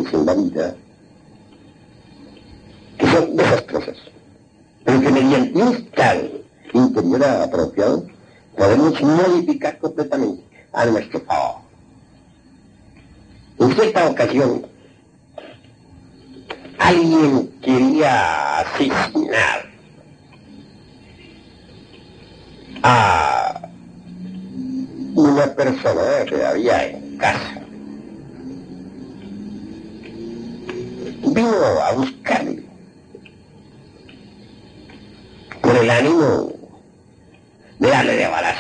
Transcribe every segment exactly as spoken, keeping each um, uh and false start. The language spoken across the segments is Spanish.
situaciones en la vida que son desastrosas, pero que mediante un estado interior apropiado podemos modificar completamente a nuestro favor. En cierta ocasión, alguien quería asesinar a una persona que había en casa. Vino a buscarle con el ánimo de darle de balazo.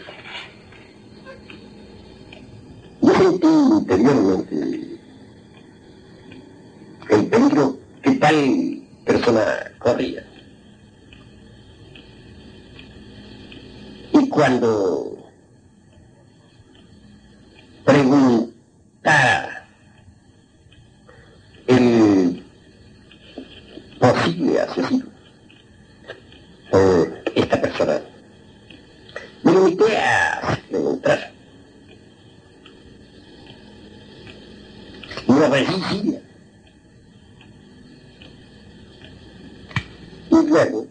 Yo sentí interiormente el peligro que tal persona corría. Y cuando preguntara el posible asesino por esta persona, me limité a preguntar. Una vecina. Y luego,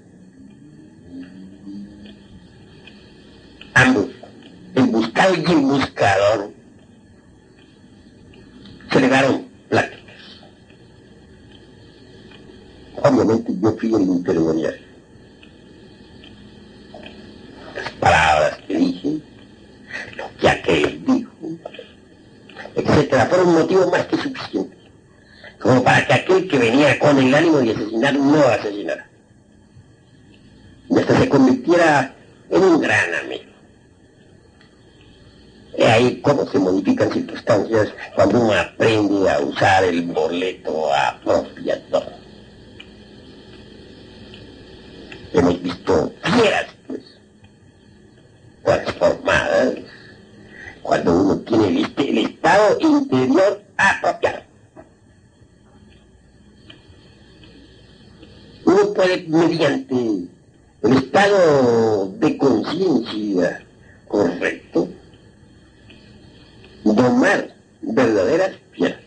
ambos, el buscado y el buscador, se le daron pláticas. Obviamente yo fui el intermediario. Las palabras que dije, lo que aquel dijo, etcétera, fueron motivos más que suficientes como para que aquel que venía con el ánimo de asesinar no asesinara. Y hasta se convirtiera en un gran amigo. Es ahí cómo se modifican circunstancias cuando uno aprende a usar el boleto apropiado. Hemos visto fieras, pues, transformadas, cuando uno tiene el, el estado interior apropiado. Uno puede, mediante el estado de conciencia correcto, domar verdaderas fieras.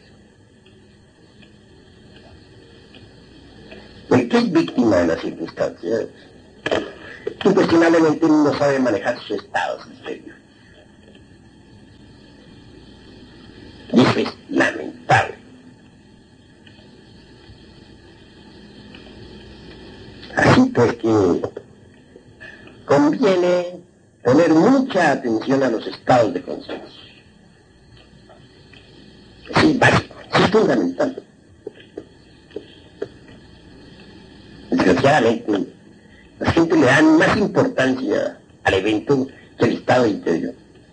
El que es víctima de las circunstancias, incuestionablemente no sabe manejar sus estados interiores. Y eso es lamentable. Así pues que conviene poner mucha atención a los estados de conciencia. Sí, básico, sí, es fundamental. Desgraciadamente, la gente le da más importancia al evento que al estado interior.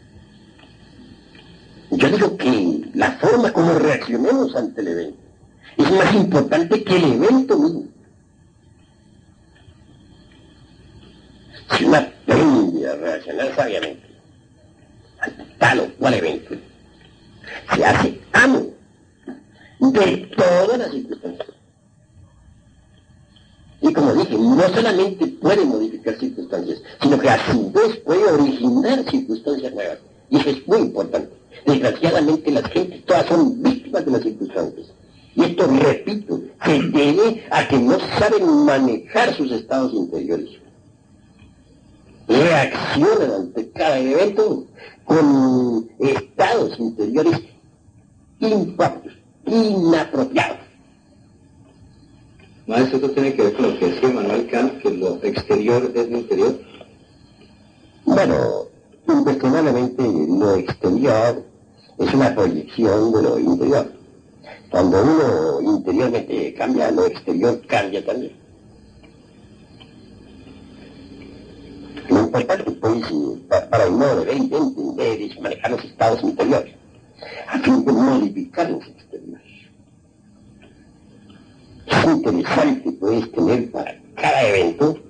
Yo digo que la forma como reaccionemos ante el evento es más importante que el evento mismo. Si uno aprende a reaccionar sabiamente ante tal o cual evento, se hace amo de todas las circunstancias. Y como dije, no solamente puede modificar circunstancias, sino que a su vez puede originar circunstancias nuevas. Y eso es muy importante. Desgraciadamente las gentes todas son víctimas de las circunstancias. Y esto, repito, se debe a que no saben manejar sus estados interiores. Reaccionan ante cada evento con estados interiores impropios, inapropiados. Maestro, esto tiene que ver con lo que decía Manuel Kant, que lo exterior es lo interior. Bueno, incuestionablemente lo exterior es una proyección de lo interior. Cuando uno interiormente cambia, lo exterior cambia también. Lo importante, pues, para el modo de ver y de entender es manejar los estados interiores, a fin de modificar los exteriores. Es interesante, pues, tener para cada evento